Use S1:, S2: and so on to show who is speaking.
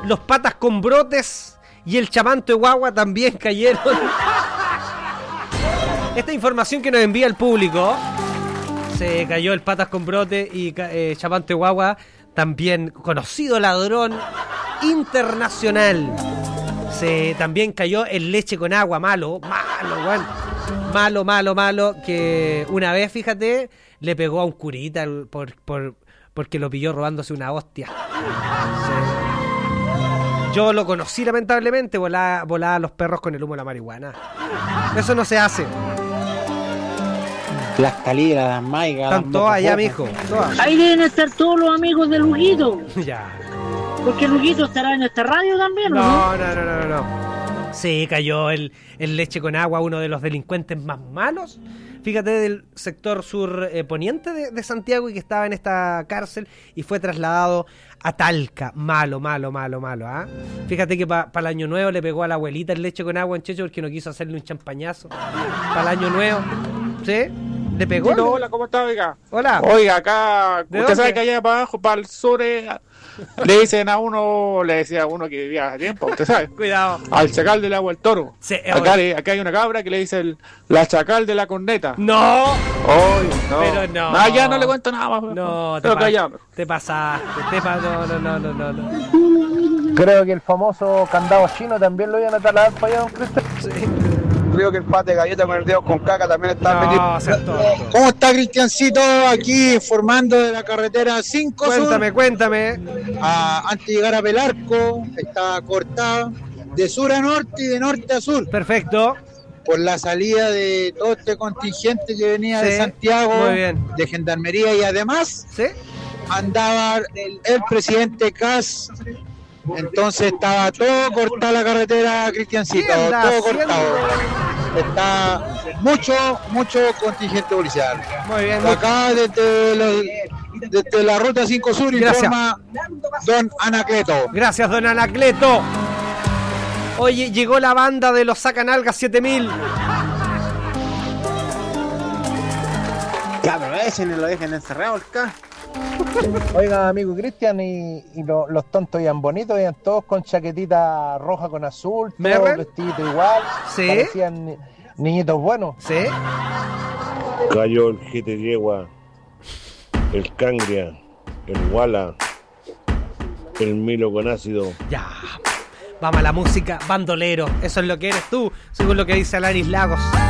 S1: los patas con brotes y el chamanto de guagua también cayeron. Esta información que nos envía el público, se cayó el patas con brote y chamanto de guagua, también conocido ladrón internacional. Se también cayó el leche con agua, malo, que una vez, fíjate, le pegó a un curita porque lo pilló robándose una hostia. Yo lo conocí lamentablemente, volaba a los perros con el humo de la marihuana. Eso no se hace.
S2: Las calidas, las maigas.
S1: Están todas allá, mijo. Todas.
S3: Ahí deben estar todos los amigos de Luguito.
S1: Ya.
S3: Porque Luguito estará en esta radio también, ¿no?
S1: No. Sí, cayó el leche con agua, uno de los delincuentes más malos. Fíjate, del sector sur poniente de Santiago, y que estaba en esta cárcel y fue trasladado a Talca. Malo, ¿ah? Fíjate que para el año nuevo le pegó a la abuelita el leche con agua en Checho porque no quiso hacerle un champañazo. Para el año nuevo. ¿Sí? ¿Le pegó?
S4: Sí, hola, ¿cómo está, oiga?
S1: Hola.
S4: Oiga, acá, usted
S1: dónde?
S4: sabe que allá para abajo, para el sur, le decía a uno que vivía hace tiempo, usted sabe.
S1: Cuidado.
S4: Al chacal del agua, el toro.
S1: Sí,
S4: acá hay una cabra que le dice la chacal de la corneta.
S1: ¡No!
S4: Oye, no.
S1: Pero no.
S4: Ah, ya no le cuento nada más.
S1: No, te pasaste. No.
S2: Creo que el famoso candado chino también lo iban a talar para allá, don Cristian.
S1: Sí.
S5: Creo que el pate de galleta con el dedo con caca también está metido.
S2: ¿Cómo está, Cristiancito? Aquí informando de la carretera 5
S1: Cuéntame.
S2: Antes de llegar a Pelarco, está cortada de sur a norte y de norte a sur.
S1: Perfecto.
S2: Por la salida de todo este contingente que venía de Santiago,
S1: muy bien,
S2: de Gendarmería, y además andaba el presidente Kass. Entonces estaba todo cortada la carretera, Cristiancito, todo cortado. Está mucho contingente policial.
S1: Muy bien.
S2: Acá desde la ruta 5 Sur informa don Anacleto.
S1: Gracias, don Anacleto. Oye, llegó la banda de los Sacanalgas 7000.
S2: Cabrón, ese no lo dejen encerrado acá.
S6: Oiga, amigo Cristian, y los tontos iban bonitos, iban todos con chaquetita roja con azul, todos vestiditos igual.
S1: Sí.
S6: Parecían niñitos buenos.
S1: Sí.
S7: Cayó el Jete Yegua, el Cangria, el Wala, el Milo con ácido.
S1: Ya. Vamos a la música, bandolero. Eso es lo que eres tú, según lo que dice Alanis Lagos.